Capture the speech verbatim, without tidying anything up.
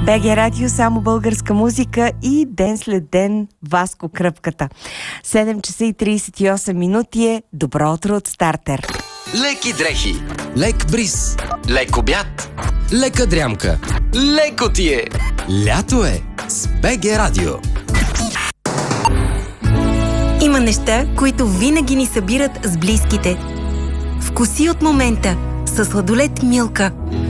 БГ Радио, само българска музика и ден след ден Васко Кръпката. седем часа и тридесет и осем минути е. Добро утро от Стартер. Леки дрехи, лек бриз, лек обяд, лека дрямка. леко ти е. Лято е с БГ Радио. Има неща, които винаги ни събират с близките. Вкуси от момента със сладолед Милка.